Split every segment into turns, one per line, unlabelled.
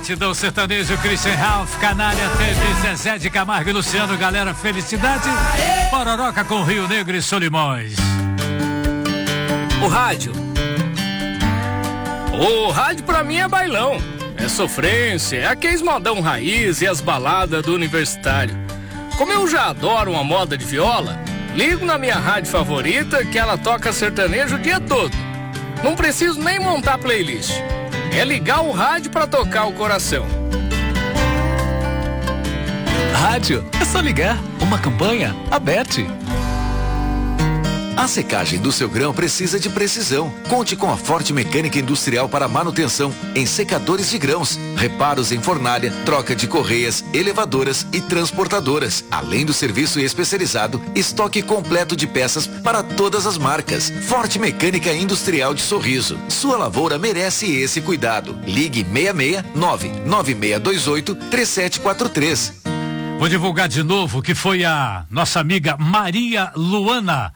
Batidão sertanejo, Christian Ralph, Canalha, teve Zezé de Camargo e Luciano, galera, felicidade. Pororoca com Rio Negro e Solimões.
O rádio pra mim é bailão, é sofrência, é aqueles modão raiz e as baladas do universitário. Como eu já adoro uma moda de viola, ligo na minha rádio favorita que ela toca sertanejo o dia todo. Não preciso nem montar playlist. É ligar o rádio pra tocar o coração.
Rádio, é só ligar. Uma campanha, Aberte.
A secagem do seu grão precisa de precisão. Conte com a Forte Mecânica Industrial para manutenção em secadores de grãos, reparos em fornalha, troca de correias, elevadoras e transportadoras. Além do serviço especializado, estoque completo de peças para todas as marcas. Forte Mecânica Industrial de Sorriso. Sua lavoura merece esse cuidado. Ligue 669-9628-3743.
Vou divulgar de novo que foi a nossa amiga Maria Luana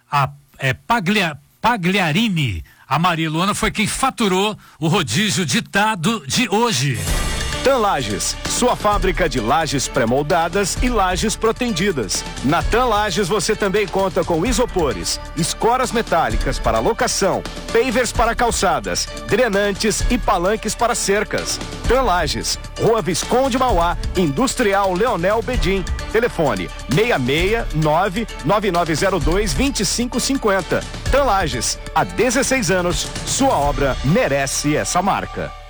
Pagliarini. A Maria Luana foi quem faturou o rodízio ditado de hoje.
TAM Lages, sua fábrica de lajes pré-moldadas e lajes protendidas. Na TAM Lages você também conta com isopores, escoras metálicas para locação, pavers para calçadas, drenantes e palanques para cercas. TAM Lages, Rua Visconde Mauá, Industrial Leonel Bedim. Telefone 669-9902-2550. TAM Lages, há 16 anos, sua obra merece essa marca.